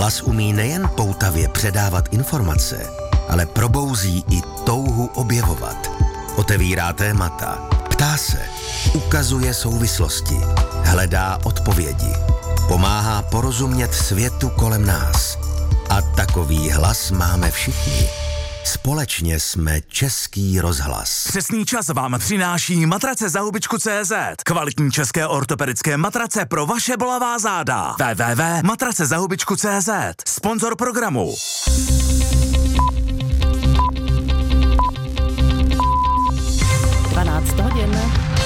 Hlas umí nejen poutavě předávat informace, ale probouzí i touhu objevovat. Otevírá témata, ptá se, ukazuje souvislosti, hledá odpovědi, pomáhá porozumět světu kolem nás. A takový hlas máme všichni. Společně jsme Český rozhlas. Přesný čas vám přináší matrace za hubičku.cz. Kvalitní české ortopedické matrace pro vaše bolavá záda. www.matracezahubičku.cz. Sponzor programu. hodin.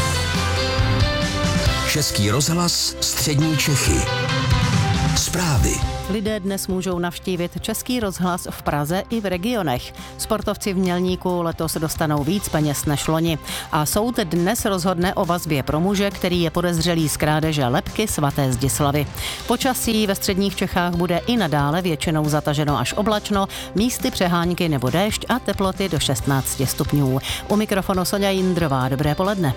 Český rozhlas, střední Čechy. Zprávy. Lidé dnes můžou navštívit Český rozhlas v Praze i v regionech. Sportovci v Mělníku letos dostanou víc peněz než loni. A soud dnes rozhodne o vazbě pro muže, který je podezřelý z krádeže lebky svaté Zdislavy. Počasí ve středních Čechách bude i nadále většinou zataženo až oblačno, místy přehánky nebo déšť a teploty do 16 stupňů. U mikrofonu Sonja Jindrová, dobré poledne.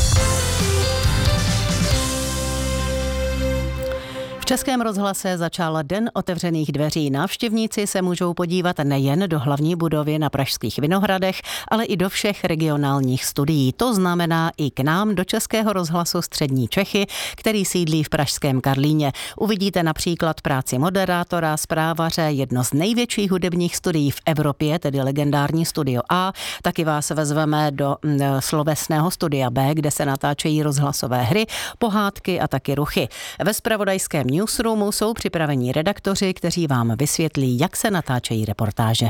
V Českém rozhlase začal Den otevřených dveří. Návštěvníci se můžou podívat nejen do hlavní budovy na pražských Vinohradech, ale i do všech regionálních studií. To znamená i k nám do Českého rozhlasu střední Čechy, který sídlí v pražském Karlíně. Uvidíte například práci moderátora, zprávaře, jedno z největších hudebních studií v Evropě, tedy legendární Studio A. Taky vás vezveme do slovesného Studia B, kde se natáčejí rozhlasové hry, pohádky a taky ruchy. Ve zpravodajském newsroomu jsou připravení redaktoři, kteří vám vysvětlí, jak se natáčejí reportáže.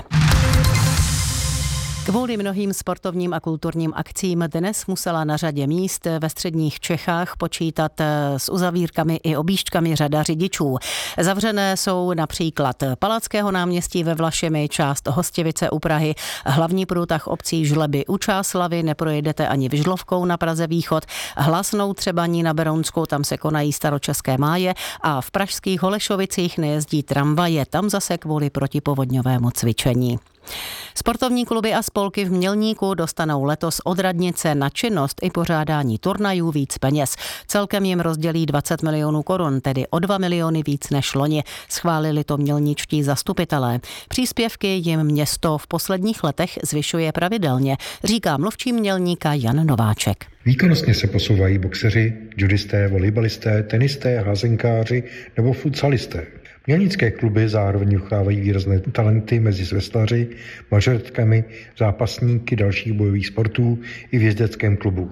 Kvůli mnohým sportovním a kulturním akcím dnes musela na řadě míst ve středních Čechách počítat s uzavírkami i objížďkami řada řidičů. Zavřené jsou například Palackého náměstí ve Vlašimi, část Hostivice u Prahy, hlavní průtah obcí Žleby u Čáslavy, neprojedete ani Vyžlovkou na Praze východ, Hlasnou Třebaní na Berounsku, tam se konají staročeské máje a v pražských Holešovicích nejezdí tramvaje, tam zase kvůli protipovodňovému cvičení. Sportovní kluby a spolky v Mělníku dostanou letos od radnice na činnost i pořádání turnajů víc peněz. Celkem jim rozdělí 20 milionů korun, tedy o 2 miliony víc než loni. Schválili to mělničtí zastupitelé. Příspěvky jim město v posledních letech zvyšuje pravidelně, říká mluvčí Mělníka Jan Nováček. Výkonnostně se posouvají boxeři, judisté, volejbalisté, tenisté, házenkáři nebo futsalisté. Mělnické kluby zároveň vychovávají výrazné talenty mezi veslaři, mažoretkami, zápasníky dalších bojových sportů i v jezdeckém klubu.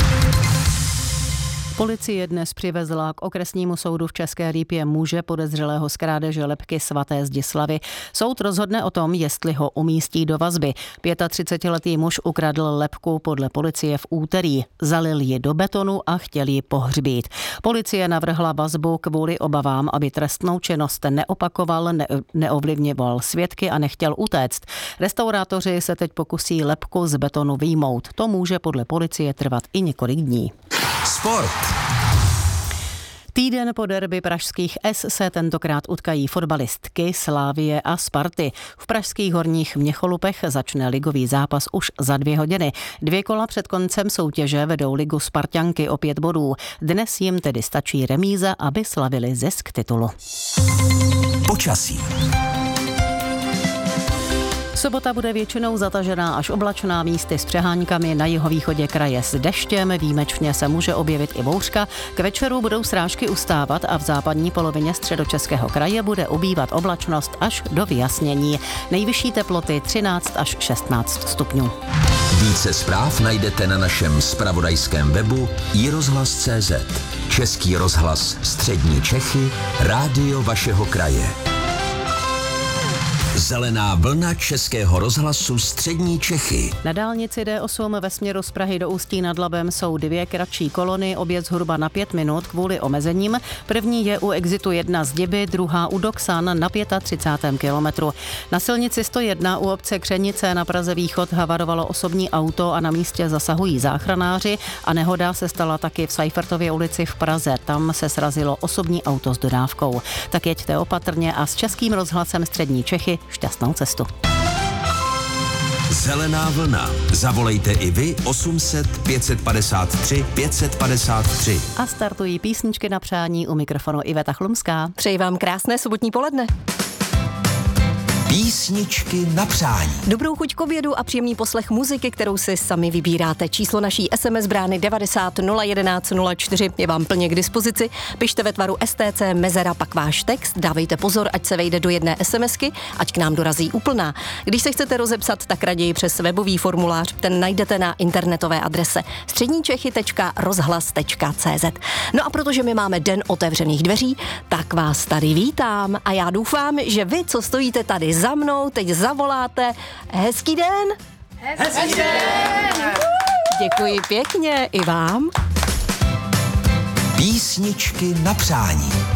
Policie dnes přivezla k okresnímu soudu v České Lípě muže podezřelého z krádeže lebky svaté Zdislavy. Soud rozhodne o tom, jestli ho umístí do vazby. 35letý muž ukradl lebku podle policie v úterý. Zalil ji do betonu a chtěl ji pohřbít. Policie navrhla vazbu kvůli obavám, aby trestnou činnost neopakoval, neovlivňoval svědky a nechtěl utéct. Restaurátoři se teď pokusí lebku z betonu vyjmout. To může podle policie trvat i několik dní. Sport. Týden po derby pražských S se tentokrát utkají fotbalistky Slavie a Sparty. V pražských Horních Měcholupech začne ligový zápas už za 2 hodiny. 2 kola před koncem soutěže vedou ligu Sparťanky o 5 bodů. Dnes jim tedy stačí remíza, aby slavili zisk titulu. Počasí. Sobota bude většinou zatažená až oblačná, místy s přeháňkami, na jihovýchodě kraje s deštěm, výjimečně se může objevit i bouřka. K večeru budou srážky ustávat a v západní polovině středočeského kraje bude ubývat oblačnost až do vyjasnění. Nejvyšší teploty 13 až 16 stupňů. Více zpráv najdete na našem zpravodajském webu iRozhlas.cz. Český rozhlas střední Čechy, rádio vašeho kraje. Zelená vlna Českého rozhlasu střední Čechy. Na dálnici D8 ve směru z Prahy do Ústí nad Labem jsou 2 kratší kolony, obě zhruba na 5 minut kvůli omezením. První je u exitu 1 z Diby, druhá u Doksan na 35. kilometru. Na silnici 101 u obce Křenice na Praze východ havarovalo osobní auto a na místě zasahují záchranáři a nehoda se stala taky v Seifertově ulici v Praze. Tam se srazilo osobní auto s dodávkou. Tak jeďte opatrně a s Českým rozhlasem střední Čechy šťastnou cestu. Zelená vlna. Zavolejte i vy 800 553 553. A startují písničky na přání, u mikrofonu Iveta Chlumská. Přeji vám krásné sobotní poledne. Písničky na přání. Dobrou chuť k obědu a příjemný poslech muziky, kterou si sami vybíráte. Číslo naší SMS brány 90 011 04 je vám plně k dispozici. Pište ve tvaru STC mezera pak váš text. Dávejte pozor, ať se vejde do jedné SMSky, ať k nám dorazí úplná. Když se chcete rozepsat, tak raději přes webový formulář. Ten najdete na internetové adrese středníčechy.rozhlas.cz. No a protože my máme den otevřených dveří, tak vás tady vítám a já doufám, že vy, co stojíte tady za mnou, teď zavoláte hezký den. Hezký den. Děkuji pěkně i vám. Písničky na přání.